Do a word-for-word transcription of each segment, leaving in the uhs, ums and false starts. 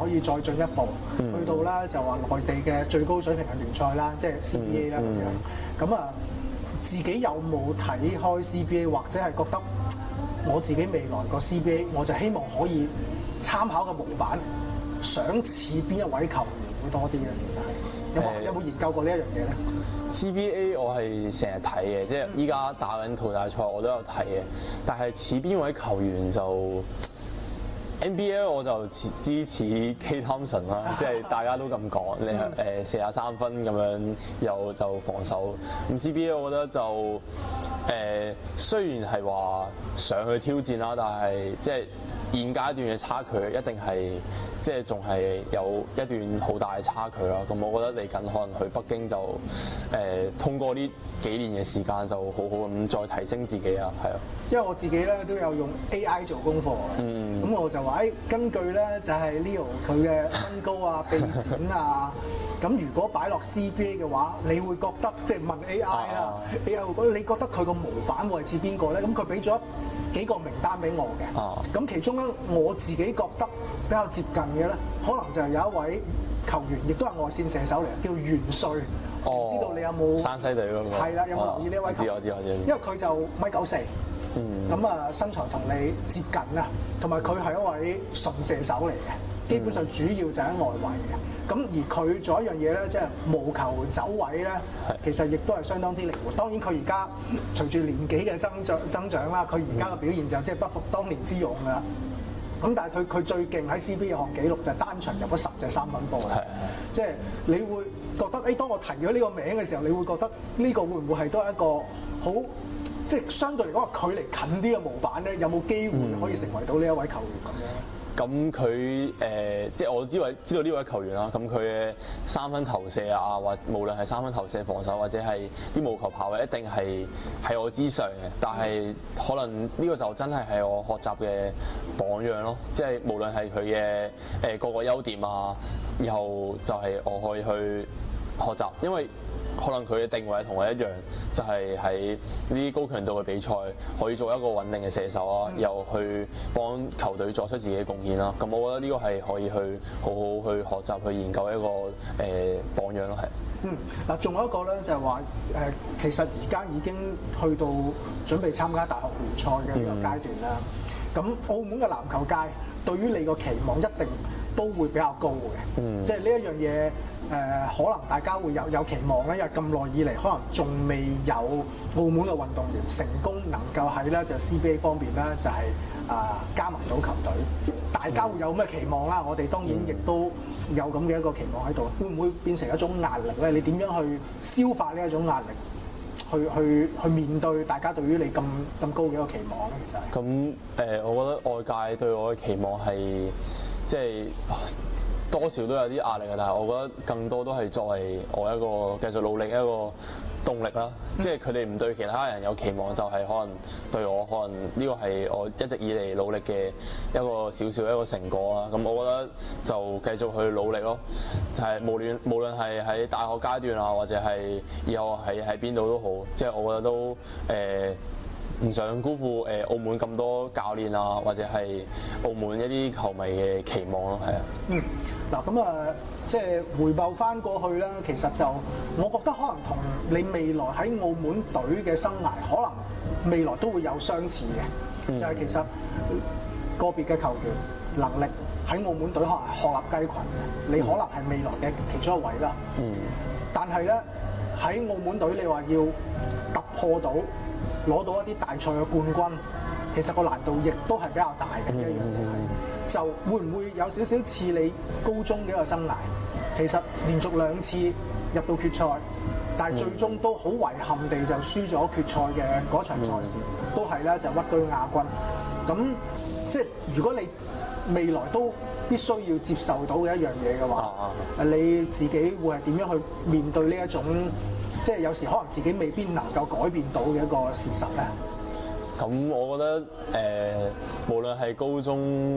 以再進一步， 嗯、 去到咧就話內地嘅最高水平嘅聯賽啦，即係 C B A 啦咁樣。咁啊，自己有冇睇開 C B A， 或者係覺得我自己未來個 C B A， 我就希望可以參考嘅模板，想似邊一位球員會多啲咧？其實係有冇有冇研究過呢一樣嘢咧 ？C B A 我係成日睇嘅，即係依家打緊淘汰賽我都有睇嘅，但係似邊位球員就 N B A 我就支持 Klay Thompson 啦，即係大家都咁講，你誒射下三分咁樣又就防守。咁 C B A 我覺得就誒、呃、雖然係話上去挑戰啦，但係即係現階段嘅差距一定係即係仲係有一段好大嘅差距啦。咁我覺得嚟緊可能去北京就誒、呃、通過呢幾年嘅時間就好好咁再提升自己啊，係啊。 因為我自己咧都有用 A I 做功課嘅，咁、嗯、我就話誒根據咧就係 Leo 佢嘅身高啊、臂展啊，咁如果擺落 C B A 嘅話，你會覺得即係問 A I 啦、啊、，A I 會覺得你覺得佢個模板會係似邊個咧？咁佢俾咗幾個名單俾我嘅，咁、啊、其中咧我自己覺得比較接近嘅咧，可能就係有一位球員，亦都係外線射手嚟，叫元帥。唔、哦、知道你有冇山西隊嗰個？係啦，有冇留意呢位球員？ 我知我知我知。 因為佢就米九四。咁啊、嗯，身材同你接近啊，同埋佢係一位純射手嚟嘅，基本上主要就喺外圍嘅。咁而佢做一樣嘢咧，即係無球走位咧，其實亦都係相當之靈活。當然佢而家隨住年紀嘅增長增長啦，佢而家嘅表現就即係不復當年之勇㗎啦。咁但係佢佢最勁喺 C B A 嘅項紀錄就係單場入咗十隻三分波嘅，即係你會覺得誒、欸，當我提咗呢個名嘅時候，你會覺得呢個會唔會係都係一個好？即係相對嚟講，距離近啲嘅模板咧，有冇機會可以成為到呢一位球員咁樣？ 咁佢誒，即係我知位知道呢位球員啦。咁佢嘅三分投射啊，或無論係三分投射防守，或者係啲無球跑位，一定係喺我之上嘅。但係可能呢個就真係係我學習嘅榜樣咯。即係無論係佢嘅誒個個優點啊，以後就係我可以去學習，因為可能佢嘅定位同我一樣，就係喺呢啲高強度嘅比賽可以做一個穩定嘅射手啊，嗯、又去幫球隊作出自己嘅貢獻啦。咁我覺得呢個係可以去好好去學習、去研究一個誒、呃、榜樣咯，係。 嗯，嗱，仲有一個咧就係話誒，其實而家已經去到準備參加大學聯賽嘅呢個階段啦。咁、嗯、澳門嘅籃球界對於你個期望一定都會比較高嘅，嗯、即係呢一樣嘢。誒、呃、可能大家會有有期望咧，因為咁耐以嚟可能仲未有澳門嘅運動員成功能夠喺咧就 C B A 方面咧就係、是、啊、呃、加盟到球隊，大家會有咩期望啦？我哋當然亦都有咁嘅一個期望喺度，會唔會變成一種壓力咧？你點樣去消化呢一種壓力，去去去面對大家對於你咁咁高嘅一個期望咧？其實係咁誒，我覺得外界對我嘅期望係即係。多少都有啲壓力嘅，但係我覺得更多都係作為我一個繼續努力一個動力啦。嗯、即係佢哋唔對其他人有期望，就係可能對我，可能呢個係我一直以嚟努力嘅一個少少一個成果啦。咁我覺得就繼續去努力咯。就係、是、無論無論係喺大學階段啊，或者係以後喺喺邊度都好，即係我覺得都誒。呃唔想辜負誒澳門咁多教練啊，或者係澳門一啲球迷嘅期望咯，係啊。 嗯，嗱咁啊，即係回報翻過去啦。其實就我覺得可能同你未來喺澳門隊嘅生涯，可能未來都會有相似嘅。嗯、就係其實個別嘅球員能力喺澳門隊可能係鶴立雞群嘅，你可能係未來嘅其中一位啦。嗯。但係咧喺澳門隊，你話要突破到，攞到一啲大賽嘅冠軍，其實個難度亦都係比較大嘅一樣嘢，係就會唔會有少少似你高中嘅一個生涯？其實連續兩次入到決賽，但係最終都好遺憾地就輸咗決賽嘅嗰場賽事，都係咧就屈居亞軍。咁即係如果你未來都必須要接受到嘅一樣嘢嘅話，誒你自己會係點樣去面對呢一種？即係有時可能自己未必能夠改變到嘅一個事實咧。 咁我覺得誒、呃，無論係高中誒、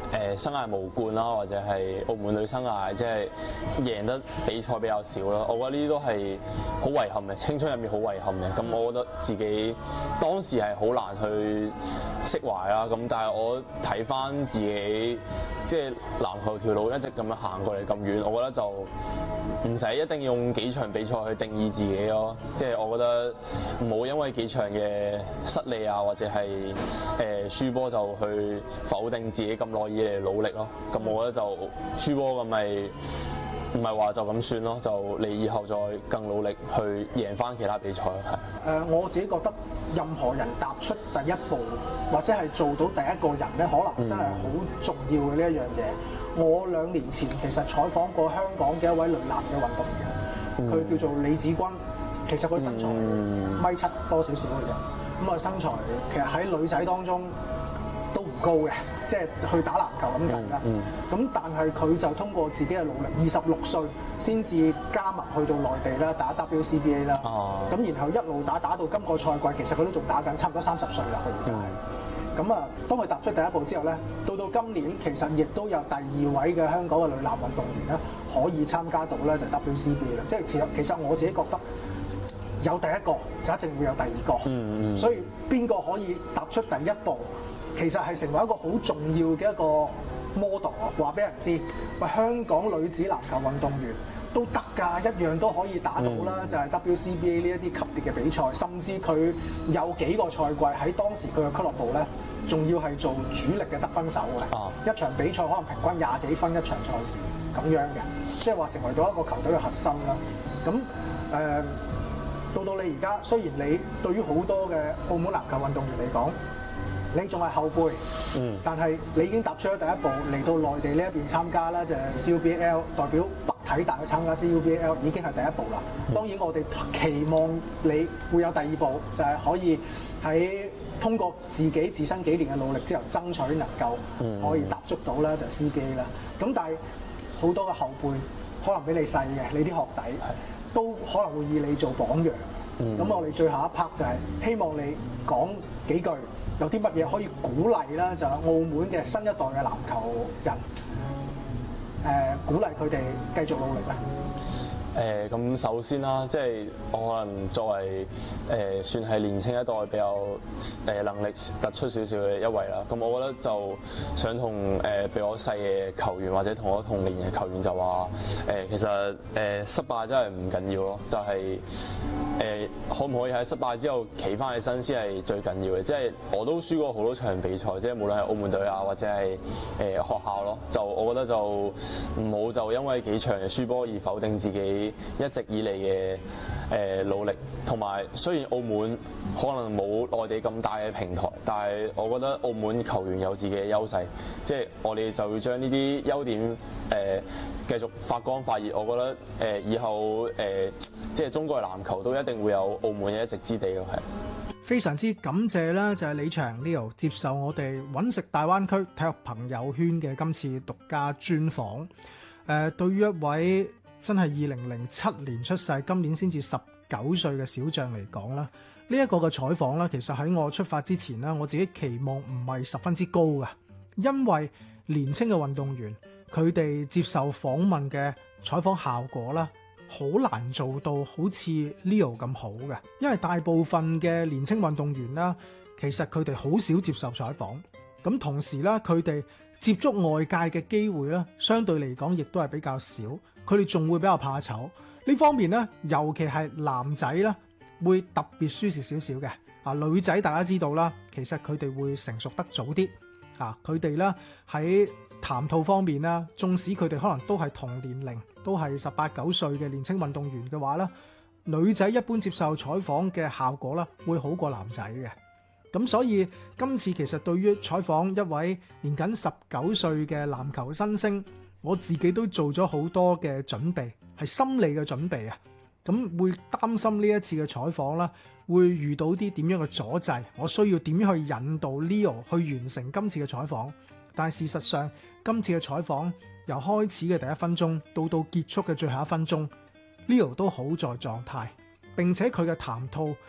誒生涯無冠啦，或者係澳門隊生涯即係贏得比賽比較少啦。我覺得呢啲都係好遺憾嘅，青春入面好遺憾嘅。咁我覺得自己當時係好難去釋懷啦。咁但係我睇翻自己即係籃球條路一直咁樣行過嚟咁遠，我覺得就唔使一定用幾場比賽去定義自己咯。即係我覺得唔好因為幾場嘅失利啊，或者係誒輸波就去否定自己咁耐以嚟努力咯。咁我覺得就輸波咁咪唔係話就咁算咯，就你以後再更努力去贏翻其他比賽咯。係誒，我自己覺得任何人踏出第一步或者係做到第一個人咧，可能真係好重要嘅呢一樣嘢。我兩年前其實採訪過香港嘅一位女籃嘅運動員，佢、嗯、叫做李子君。其實佢身材米七多少少嘅啫，咁啊身材其實喺女仔當中都唔高嘅，即係去打籃球咁計啦。咁、嗯嗯、但係佢就通過自己嘅努力，二十六歲先至加盟去到內地啦，打 W C B A 啦。咁、啊、然後一路打打到今個賽季，其實佢都仲打緊，差唔多三十歲啦，佢而家係。咁啊、嗯，當佢踏出第一步之後咧，到到今年其實亦都有第二位嘅香港嘅女籃運動員咧，可以參加到咧就 W C B A 啦。即係其實其實我自己覺得。有第一個就一定會有第二個，嗯嗯、所以邊個可以踏出第一步，其實係成為一個好重要嘅一個 model 啊！話俾人知，喂，香港女子籃球運動員都得㗎，一樣都可以打到啦，嗯、就係 W C B A 呢一啲級別嘅比賽，甚至佢有幾個賽季喺當時佢嘅俱樂部咧，仲要係做主力嘅得分手嘅，啊、一場比賽可能平均廿幾分一場賽事咁樣嘅，即係話成為到一個球隊嘅核心啦。咁誒。呃到到你而家，雖然你對於好多嘅澳門籃球運動員嚟講，你仲係後輩，嗯，但係你已經踏出咗第一步，嚟到內地呢一邊參加啦，就係 C U B L 代表北體大去參加 C U B L 已經係第一步啦。嗯、當然我哋期望你會有第二步，就係、是、可以喺通過自己自身幾年嘅努力之後，爭取能夠可以踏足到啦，就係 C B A 啦。咁但係好多嘅後輩可能比你細嘅，你啲學弟。都可能會以你做榜樣，咁、嗯、我哋最後一 part 就係希望你講幾句，有啲乜嘢可以鼓勵啦，就係、澳門嘅新一代嘅籃球人，誒、呃、鼓勵佢哋繼續努力啦。 誒咁、呃、首先啦，即係我可能作為誒、呃、算係年青一代比較誒能力突出少少嘅一位啦。咁我覺得就想同誒、呃、比我細嘅球員或者同我同年嘅球員就話誒、呃、其實誒、呃、失敗真係唔緊要咯，就係、是、誒、呃、可唔可以喺失敗之後企翻起身先係最緊要嘅。即係我都輸過好多場比賽，即係無論係澳門隊啊或者係誒、呃、學校咯，就我覺得就唔好就因為幾場嘅輸波而否定自己一直以嚟嘅誒努力，同埋雖然澳門可能冇內地咁大嘅平台，但係我覺得澳門球員有自己嘅優勢，即係我哋就要將呢啲優點誒、呃、繼續發光發熱。我覺得誒、呃、以後誒、呃、即係中國嘅籃球都一定會有澳門嘅一席之地咯。係非常之感謝啦，就係李翔 Leo 接受我哋揾食大灣區體育朋友圈嘅今次獨家專訪。誒、呃，對於一位真係二零零七年出世，今年先至十九歲嘅小將嚟講啦，呢一個嘅採訪咧，其實喺我出發之前咧，我自己期望唔係十分之高㗎，因為年輕嘅運動員佢哋接受訪問嘅採訪效果啦，好難做到好似 Leo 咁好嘅，因為大部分嘅年輕運動員啦，其實佢哋好少接受採訪，咁同時咧，佢哋接觸外界嘅機會咧，相對嚟講亦都係比較少。佢哋仲會比較怕醜呢方面咧，尤其係男仔啦，會特別舒適少少嘅。啊，女仔大家知道啦，其實佢哋會成熟得早啲。啊，佢哋咧喺談吐方面啦，縱使佢哋可能都係同年齡，都係十八九歲嘅年輕運動員嘅話咧，女仔一般接受採訪嘅效果咧，會好過男仔嘅。咁所以今次其實對於採訪一位年僅十九歲嘅籃球新星，我自己都做咗好多嘅準備，係心理嘅準備啊！咁會擔心呢一次嘅採訪啦，會遇到啲點樣嘅阻滯，我需要點樣去引導 Leo 去完成今次嘅採訪。但係事實上，今次嘅採訪由開始嘅第一分鐘到到結束嘅最後一分鐘，Leo 都好在狀態，並且佢嘅談吐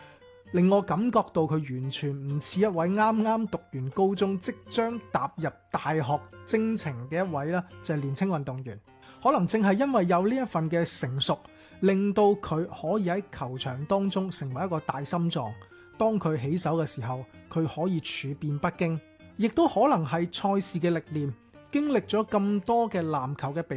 令我感覺到佢完全唔似一位啱啱讀完高中即將踏入大學征程嘅一位啦，就係年輕運動員。可能正係因為有呢一份嘅成熟，令到佢可以喺球場當中成為一個大心臟。當佢起手嘅時候，佢可以處變不驚，亦都可能係賽事嘅歷練，經歷咗咁多嘅籃球嘅比